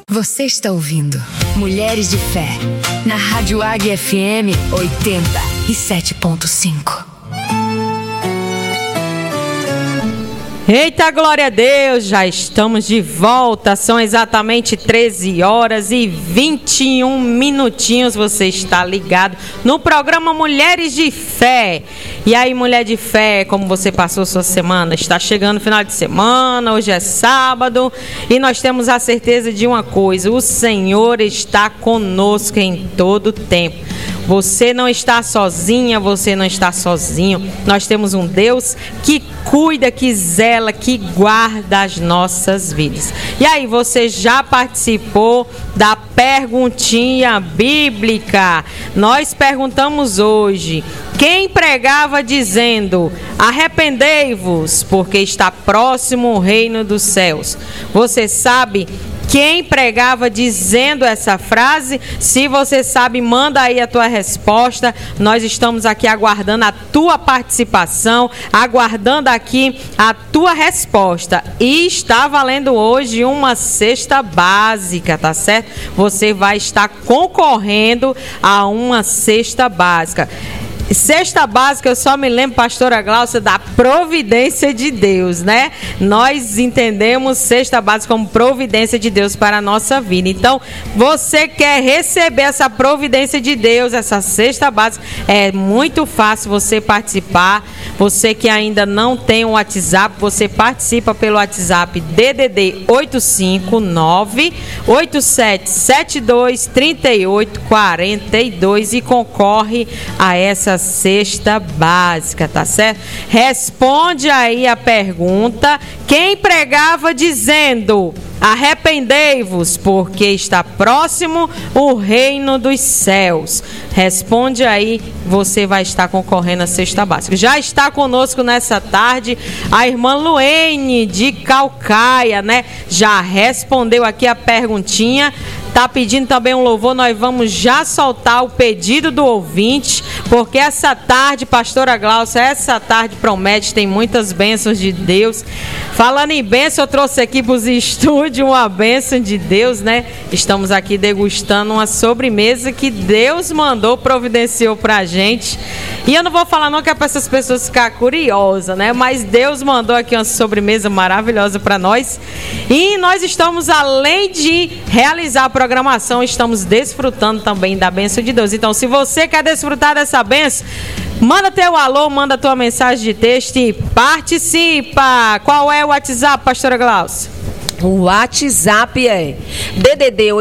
Você está ouvindo Mulheres de Fé, na Rádio Águia FM 87.5. Eita, glória a Deus, já estamos de volta, são exatamente 13 horas e 21 minutinhos, você está ligado no programa Mulheres de Fé. E aí, mulher de fé, como você passou sua semana? Está chegando o final de semana, hoje é sábado e nós temos a certeza de uma coisa: o Senhor está conosco em todo o tempo. Você não está sozinha, você não está sozinho. Nós temos um Deus que cuida, que zela, que guarda as nossas vidas. E aí, você já participou da perguntinha bíblica? Nós perguntamos hoje: quem pregava dizendo: arrependei-vos, porque está próximo o reino dos céus? Você sabe quem pregava dizendo essa frase? Se você sabe, manda aí a tua resposta. Nós estamos aqui aguardando a tua participação, aguardando aqui a tua resposta. E está valendo hoje uma cesta básica, tá certo? Você vai estar concorrendo a uma cesta básica. Cesta básica, eu só me lembro, pastora Glaucia, da providência de Deus, né? Nós entendemos cesta básica como providência de Deus para a nossa vida. Então, você quer receber essa providência de Deus, essa cesta básica, é muito fácil você participar. Você que ainda não tem o WhatsApp, você participa pelo WhatsApp DDD 859-8772-3842 e concorre a essa cesta básica, tá certo? Responde aí a pergunta: quem pregava dizendo: arrependei-vos, porque está próximo o reino dos céus? Responde aí, você vai estar concorrendo à cesta básica. Já está conosco nessa tarde a irmã Luene de Calcaia, né? Já respondeu aqui a perguntinha. Tá pedindo também um louvor, nós vamos já soltar o pedido do ouvinte, porque essa tarde, pastora Glaucia, essa tarde promete, tem muitas bênçãos de Deus. Falando em bênção, eu trouxe aqui para os estúdios uma bênção de Deus, né? Estamos aqui degustando uma sobremesa que Deus mandou, providenciou pra gente. E eu não vou falar não, que é para essas pessoas ficarem curiosas, né? Mas Deus mandou aqui uma sobremesa maravilhosa para nós. E nós estamos, além de realizar a programação, estamos desfrutando também da bênção de Deus. Então, se você quer desfrutar dessa bênção, manda teu alô, manda tua mensagem de texto e participa. Qual é o WhatsApp, pastora Glaucia? O WhatsApp é DDD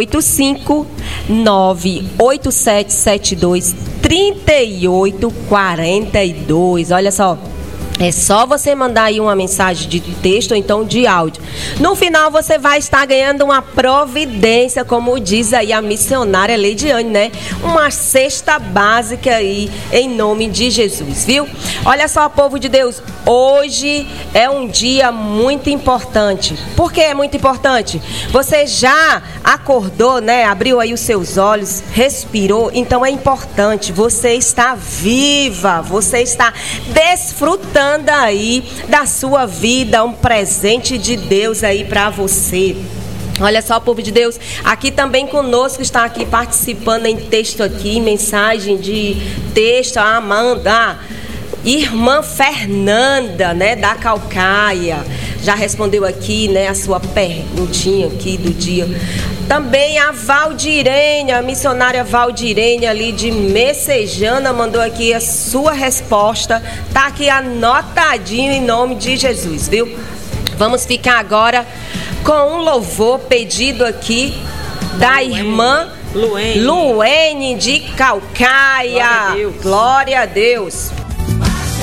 859-8772-3842. Olha só. É só você mandar aí uma mensagem de texto ou então de áudio. No final você vai estar ganhando uma providência, como diz aí a missionária Leidiane, né? Uma cesta básica aí, em nome de Jesus, viu? Olha só, povo de Deus, hoje é um dia muito importante. Por que é muito importante? Você já acordou, né? Abriu aí os seus olhos, respirou. Então é importante, você está viva, você está desfrutando aí da sua vida, um presente de Deus aí para você. Olha só, povo de Deus, aqui também conosco está aqui participando em texto aqui, mensagem de texto, a Amanda, irmã Fernanda, né, da Calcaia, já respondeu aqui, né, a sua perguntinha aqui do dia. Também a Valdirene, a missionária Valdirene ali de Messejana, mandou aqui a sua resposta. Tá aqui anotadinho em nome de Jesus, viu? Vamos ficar agora com um louvor pedido aqui da irmã Luene de Calcaia. Glória a Deus.